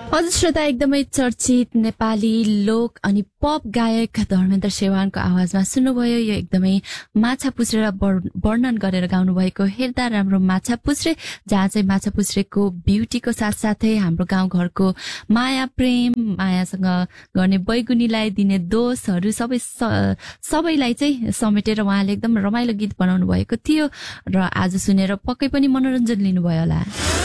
हजुर श्रोता, एकदमै चर्चित नेपाली लोक अनि पप गायक धर्मेन्द्र सेवानको आवाजमा सुन्नुभयो। यो एकदमै माछा पुछ्रे वर्णन गरेर गाउनु भएको हेर्दा राम्रो माछा पुछ्रे, जहाँ चाहिँ माछा पुछ्रेको ब्युटीको साथसाथै हाम्रो गाउँघरको माया प्रेम, मायासँग गर्ने बैगुनीलाई दिने दोषहरू सबैलाई चाहिँ समेटेर उहाँले एकदम रमाइलो गीत बनाउनु भएको थियो र आज सुनेर पक्कै पनि मनोरञ्जन लिनुभयो होला।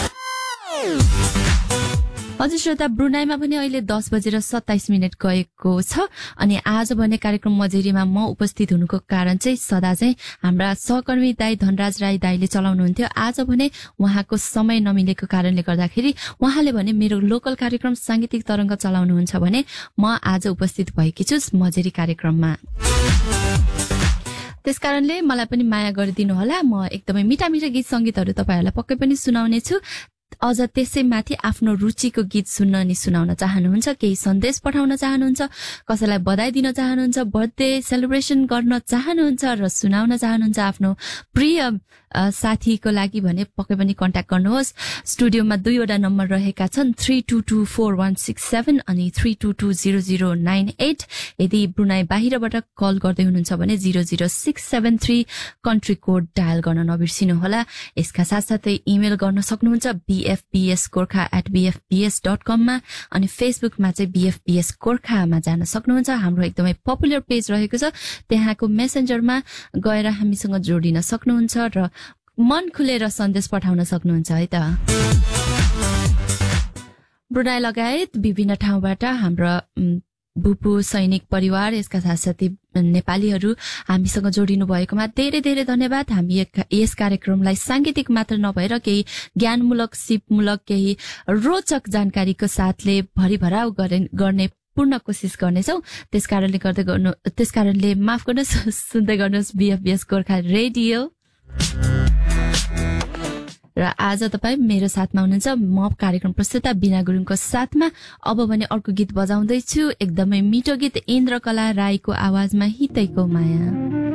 हजुर श्रोता, ब्रुनाईमा पनि अहिले 10:27 गएको छ अनि आज भने कार्यक्रम मजेरीमा म उपस्थित हुनुको कारण चाहिँ सदा चाहिँ हाम्रा सहकर्मी दाई धनराज राई दाईले चलाउनुहुन्थ्यो। आज भने उहाँको समय नमिलेको कारणले गर्दाखेरि उहाँले भने मेरो लोकल कार्यक्रम सांगीतिक तरंग चलाउनुहुन्छ भने म आज उपस्थित भएकी छु मजेरी कार्यक्रममा। त्यसकारणले मलाई पनि माया गरिदिनु होला। म एकदमै मिठा मिठा गीत संगीतहरू तपाईहरुलाई पक्कै पनि सुनाउने छु। अझ त्यसै माथि आफ्नो रुचिको गीत सुन्न अनि सुनाउन चाहनुहुन्छ, केही सन्देश पठाउन चाहनुहुन्छ, कसैलाई बधाई दिन चाहनुहुन्छ, बर्थडे सेलिब्रेसन गर्न चाहनुहुन्छ र सुनाउन चाहनुहुन्छ आफ्नो प्रिय साथीको लागि भने पक्कै पनि कन्ट्याक्ट गर्नुहोस्। स्टुडियोमा 2वटा नम्बर रहेका छन्, 32244167 अनि 32200998। यदि ब्रुनाई बाहिरबाट कल गर्दै हुनुहुन्छ भने 00673 कन्ट्री कोड डायल गर्न नबिर्सिनु होला। यसका साथसाथै इमेल गर्न सक्नुहुन्छ bfbsgorkha@bfbs.com मा अनि फेसबुकमा चाहिँ bfbs गोर्खामा जान सक्नुहुन्छ। हाम्रो एकदमै पपुलर पेज रहेको छ, त्यहाँको मेसेन्जरमा गएर हामीसँग जोडिन सक्नुहुन्छ र मन खुलेर सन्देश पठाउन सक्नुहुन्छ है त। ब्रुनाई लगायत विभिन्न ठाउँबाट हाम्रा बुपु सैनिक परिवार, यसका साथसाथै नेपालीहरू हामीसँग जोडिनु भएकोमा धेरै धेरै धन्यवाद। हामी यस कार्यक्रमलाई सांगीतिक मात्र नभएर केही ज्ञानमूलक, सिपमूलक, केही रोचक जानकारीको साथले भरिभराउ गर्ने पूर्ण कोसिस गर्नेछौँ। त्यसकारणले माफ गर्नुहोस्, सुन्दै गर्नुहोस् बीएफबीएस गोर्खा रेडियो। र आज तपाईँ मेरो साथमा हुनुहुन्छ, म कार्यक्रम प्रस्तुता बिना गुरुङको साथमा। अब भने अर्को गीत बजाउँदैछु, एकदमै मिठो गीत, इन्द्रकला राईको आवाजमा हितैको माया।